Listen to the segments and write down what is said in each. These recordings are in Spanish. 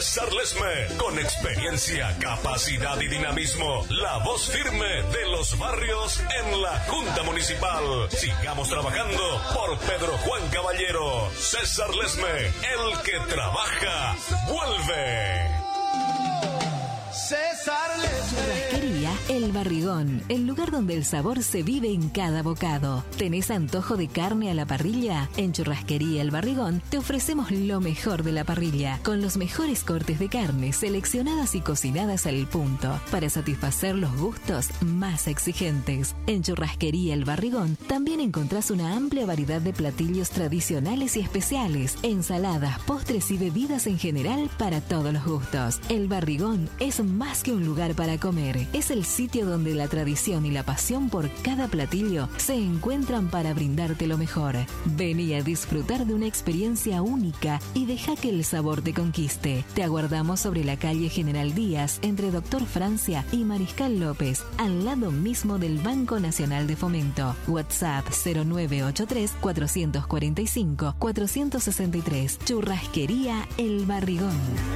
César Lesme, con experiencia, capacidad y dinamismo, la voz firme de los barrios en la Junta Municipal. Sigamos trabajando por Pedro Juan Caballero. César Lesme, el que trabaja, vuelve. César Lesme. Churrasquería El Barrigón, el lugar donde el sabor se vive en cada bocado. ¿Tenés antojo de carne a la parrilla? En Churrasquería El Barrigón te ofrecemos lo mejor de la parrilla, con los mejores cortes de carne seleccionadas y cocinadas al punto, para satisfacer los gustos más exigentes. En Churrasquería El Barrigón también encontrás una amplia variedad de platillos tradicionales y especiales, ensaladas, postres y bebidas en general para todos los gustos. El Barrigón es más que un lugar para comer, es el sitio donde la tradición y la pasión por cada platillo se encuentran para brindarte lo mejor. Vení a disfrutar de una experiencia única y deja que el sabor te conquiste. Te aguardamos sobre la calle General Díaz, entre Doctor Francia y Mariscal López, al lado mismo del Banco Nacional de Fomento. WhatsApp 0983 445 463. Churrasquería El Barrigón.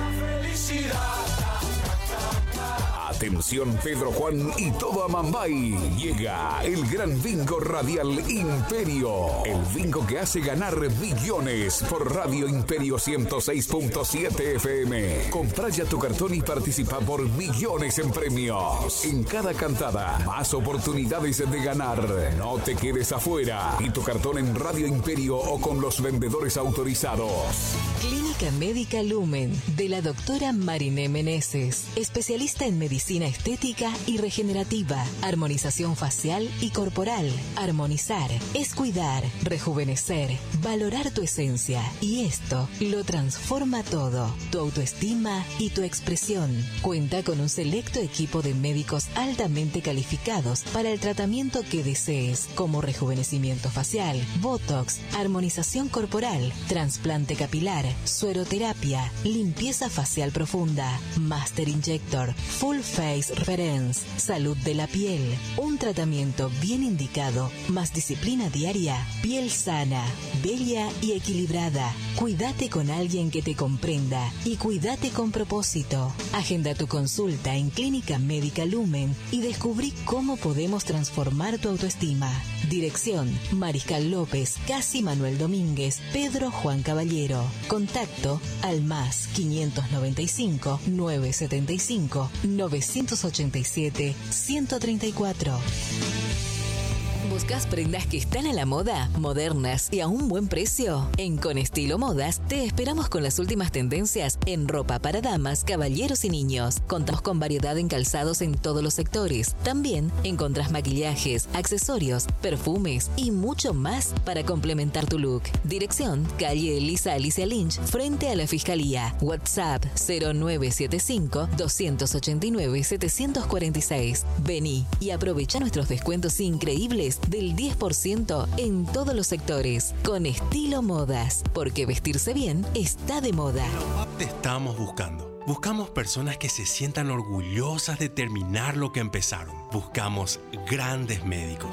Atención Pedro Juan y todo Amambay. Llega el gran bingo radial Imperio. El bingo que hace ganar millones por Radio Imperio 106.7 FM. Comprá ya tu cartón y participa por millones en premios. En cada cantada, más oportunidades de ganar. No te quedes afuera. Y tu cartón en Radio Imperio o con los vendedores autorizados. Clínica Médica Lumen, de la doctora Mariné Meneses, especialista en medicina estética y regenerativa, armonización facial y corporal. Armonizar es cuidar, rejuvenecer, valorar tu esencia, y esto lo transforma todo, tu autoestima y tu expresión. Cuenta con un selecto equipo de médicos altamente calificados para el tratamiento que desees, como rejuvenecimiento facial, botox, armonización corporal, trasplante capilar, sueroterapia, limpieza facial profunda, Master Injector, Full Face Reference, salud de la piel, un tratamiento bien indicado, más disciplina diaria, piel sana, bella y equilibrada. Cuídate con alguien que te comprenda y cuídate con propósito. Agenda tu consulta en Clínica Médica Lumen y descubrí cómo podemos transformar tu autoestima. Dirección: Mariscal López, Casi Manuel Domínguez, Pedro Juan Caballero. Contacto al más 595 975 987 134. ¿Buscas prendas que están a la moda, modernas y a un buen precio? En Con Estilo Modas te esperamos con las últimas tendencias en ropa para damas, caballeros y niños. Contamos con variedad en calzados en todos los sectores. También encontrás maquillajes, accesorios, perfumes y mucho más para complementar tu look. Dirección: calle Elisa Alicia Lynch, frente a la Fiscalía. WhatsApp 0975 289 746. Vení y aprovecha nuestros descuentos increíbles del 10% en todos los sectores. Con Estilo Modas, porque vestirse bien está de moda. Te estamos buscando. Buscamos personas que se sientan orgullosas de terminar lo que empezaron. Buscamos grandes médicos